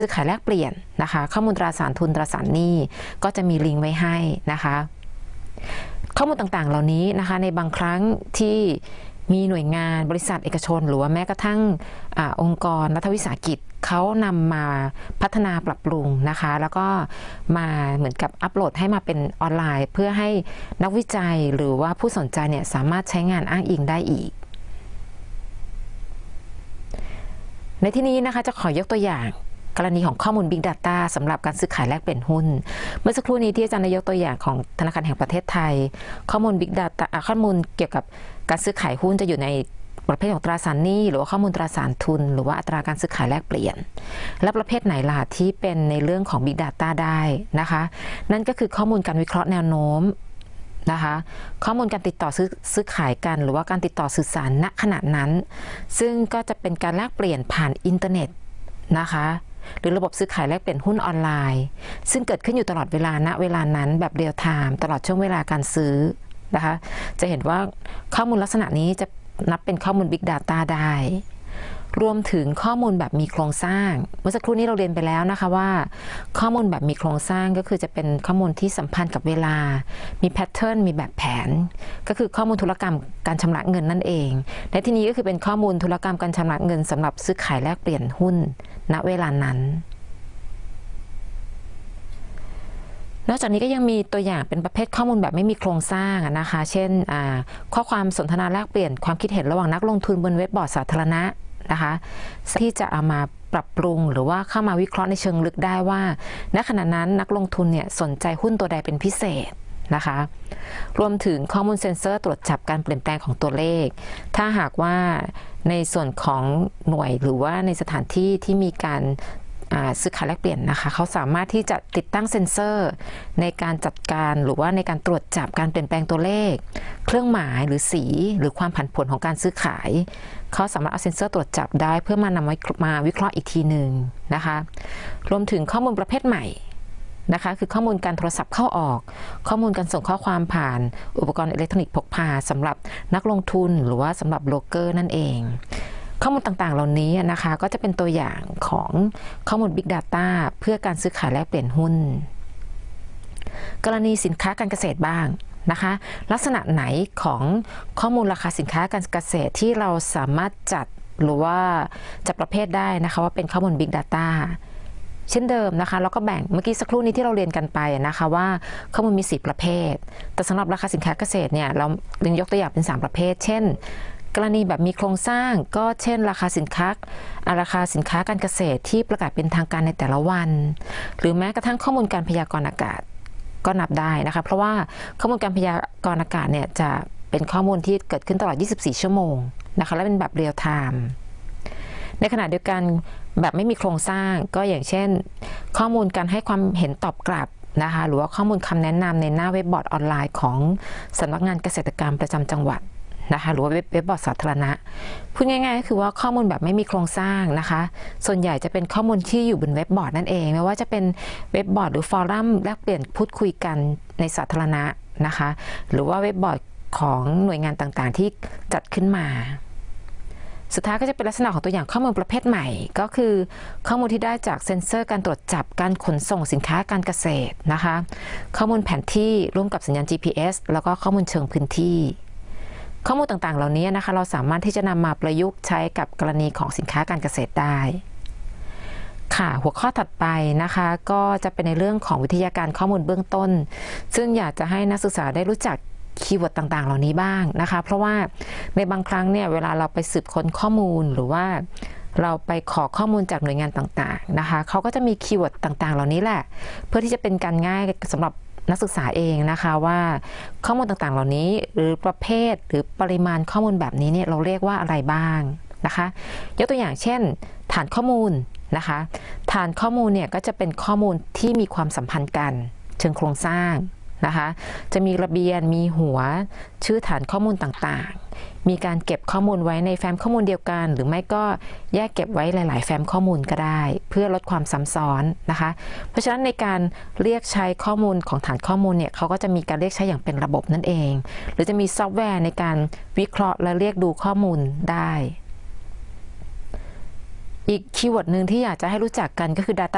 ซื้อขายแลกเปลี่ยนนะคะข้อมูลตราสารทุนตราสารหนี้ก็จะมีลิงก์ไว้ให้นะคะข้อมูลต่างๆเหล่านี้นะคะในบางครั้งที่มีหน่วยงานบริษัทเอกชนหรือว่าแม้กระทั่งองค์กรรัฐวิสาหกิจเขานำมาพัฒนาปรับปรุงนะคะแล้วก็มาเหมือนกับอัปโหลดให้มาเป็นออนไลน์เพื่อให้นักวิจัยหรือว่าผู้สนใจเนี่ยสามารถใช้งานอ้างอิงได้อีกในที่นี้นะคะจะขอยกตัวอย่างกรณีของข้อมูล Big Data สำหรับการซื้อขายแลกเปลี่ยนหุ้นเมื่อสักครู่นี้ที่อาจารย์ได้ยกตัวอย่างของธนาคารแห่งประเทศไทยข้อมูล Big Data ข้อมูลเกี่ยวกับการซื้อขายหุ้นจะอยู่ในประเภทของตราสารหนี้หรือว่าข้อมูลตราสารทุนหรือว่าอัตราการซื้อขายแลกเปลี่ยนและประเภทไหนล่ะที่เป็นในเรื่องของ Big Data ได้นะคะนั่นก็คือข้อมูลการวิเคราะห์แนวโน้มนะคะข้อมูลการติดต่อซื้อขายกันหรือว่าการติดต่อสื่อสารณขณะนั้นซึ่งก็จะเป็นการแลกเปลี่ยนผ่านอินเทอร์เน็ตนะคะหรือระบบซื้อขายแลกเปลี่ยนหุ้นออนไลน์ซึ่งเกิดขึ้นอยู่ตลอดเวลาณเวลานั้นแบบเรียลไทม์ตลอดช่วงเวลาการซื้อนะคะจะเห็นว่าข้อมูลลักษณะนี้จะนับเป็นข้อมูล Big Data ได้รวมถึงข้อมูลแบบมีโครงสร้างเมื่อสักครู่นี้เราเรียนไปแล้วนะคะว่าข้อมูลแบบมีโครงสร้างก็คือจะเป็นข้อมูลที่สัมพันธ์กับเวลามีแพทเทิร์นมีแบบแผนก็คือข้อมูลธุรกรรมการชำระเงินนั่นเองและที่นี้ก็คือเป็นข้อมูลธุรกรรมการชำระเงินสำหรับซื้อขายแลกเปลี่ยนหุ้นณเวลานั้นนอกจากนี้ก็ยังมีตัวอย่างเป็นประเภทข้อมูลแบบไม่มีโครงสร้างนะคะเช่นข้อความสนทนาแลกเปลี่ยนความคิดเห็นระหว่างนักลงทุนบนเว็บบอร์ดสาธารณะนะคะที่จะเอามาปรับปรุงหรือว่าเข้ามาวิเคราะห์ในเชิงลึกได้ว่าณขณะนั้นนักลงทุนเนี่ยสนใจหุ้นตัวใดเป็นพิเศษนะคะรวมถึงข้อมูลเซ็นเซอร์ตรวจจับการเปลี่ยนแปลงของตัวเลขถ้าหากว่าในส่วนของหน่วยหรือว่าในสถานที่ที่มีการซื้อขายแลกเปลี่ยนนะคะเขาสามารถที่จะติดตั้งเซ็นเซอร์ในการจัดการหรือว่าในการตรวจจับการเปลี่ยนแปลงตัวเลขเครื่องหมายหรือสีหรือความผันผวนของการซื้อขายเขาสามารถเอาเซ็นเซอร์ตรวจจับได้เพื่อมานำมาวิเคราะห์อีกทีหนึ่งนะคะรวมถึงข้อมูลประเภทใหม่นะคะคือข้อมูลการโทรศัพท์เข้าออกข้อมูลการส่งข้อความผ่านอุปกรณ์อิเล็กทรอนิกส์พกพาสำหรับนักลงทุนหรือว่าสำหรับโบรกเกอร์นั่นเองข้อมูลต่างๆเหล่านี้นะคะก็จะเป็นตัวอย่างของข้อมูล Big Data เพื่อการซื้อขายแลกเปลี่ยนหุ้นกรณีสินค้าการเกษตรบ้างนะคะลักษณะไหนของข้อมูลราคาสินค้าการเกษตรที่เราสามารถจัดหรือว่าจัดประเภทได้นะคะว่าเป็นข้อมูล Big Data เช่นเดิมนะคะเราก็แบ่งเมื่อกี้สักครู่นี้ที่เราเรียนกันไปนะคะว่าข้อมูลมี4ประเภทแต่สำหรับราคาสินค้าเกษตรเนี่ยเราเรียนยกตัวอย่างเป็น3ประเภทเช่นกรณีแบบมีโครงสร้างก็เช่นราคาสินค้าการเกษตรที่ประกาศเป็นทางการในแต่ละวันหรือแม้กระทั่งข้อมูลการพยากรณ์อากาศก็นับได้นะคะเพราะว่าข้อมูลการพยากรณ์อากาศเนี่ยจะเป็นข้อมูลที่เกิดขึ้นตลอด24ชั่วโมงนะคะและเป็นแบบเรียลไทม์ในขณะเดียวกันแบบไม่มีโครงสร้างก็อย่างเช่นข้อมูลการให้ความเห็นตอบกลับนะคะหรือว่าข้อมูลคำแนะนำในหน้าเว็บบอร์ดออนไลน์ของสำนักงานเกษตรกรรมประจำจังหวัดนะคะหรือว่าเว็บบอร์ดสาธารณะพูดง่ายๆก็คือว่าข้อมูลแบบไม่มีโครงสร้างนะคะส่วนใหญ่จะเป็นข้อมูลที่อยู่บนเว็บบอร์ดนั่นเองไม่ว่าจะเป็นเว็บบอร์ดหรือฟอรัมแลกเปลี่ยนพูดคุยกันในสาธารณะนะคะหรือว่าเว็บบอร์ดของหน่วยงานต่างๆที่จัดขึ้นมาสุดท้ายก็จะเป็นลักษณะของตัวอย่างข้อมูลประเภทใหม่ก็คือข้อมูลที่ได้จากเซ็นเซอร์การตรวจจับการขนส่งสินค้าการเกษตรนะคะข้อมูลแผนที่ร่วมกับสัญญาณ GPS แล้วก็ข้อมูลเชิงพื้นที่ข้อมูลต่างๆเหล่านี้นะคะเราสามารถที่จะนำมาประยุกต์ใช้กับกรณีของสินค้าการเกษตรได้ค่ะหัวข้อถัดไปนะคะก็จะเป็นในเรื่องของวิทยาการข้อมูลเบื้องต้นซึ่งอยากจะให้นักศึกษาได้รู้จักคีย์เวิร์ดต่างๆเหล่านี้บ้างนะคะเพราะว่าในบางครั้งเนี่ยเวลาเราไปสืบค้นข้อมูลหรือว่าเราไปขอข้อมูลจากหน่วยงานต่างๆนะคะเขาก็จะมีคีย์เวิร์ดต่างๆเหล่านี้แหละเพื่อที่จะเป็นการง่ายสำหรับนักศึกษาเองนะคะว่าข้อมูลต่างๆเหล่านี้หรือประเภทหรือปริมาณข้อมูลแบบนี้เนี่ยเราเรียกว่าอะไรบ้างนะคะยกตัวอย่างเช่นฐานข้อมูลนะคะฐานข้อมูลเนี่ยก็จะเป็นข้อมูลที่มีความสัมพันธ์กันเชิงโครงสร้างนะคะจะมีระเบียนมีหัวชื่อฐานข้อมูลต่างๆมีการเก็บข้อมูลไว้ในแฟ้มข้อมูลเดียวกันหรือไม่ก็แยกเก็บไว้หลายๆแฟ้มข้อมูลก็ได้เพื่อลดความซ้ำซ้อนนะคะเพราะฉะนั้นในการเรียกใช้ข้อมูลของฐานข้อมูลเนี่ยเขาก็จะมีการเรียกใช้อย่างเป็นระบบนั่นเองหรือจะมีซอฟต์แวร์ในการวิเคราะห์และเรียกดูข้อมูลได้อีกคีย์เวิร์ดหนึ่งที่อยากจะให้รู้จักกันก็คือ Data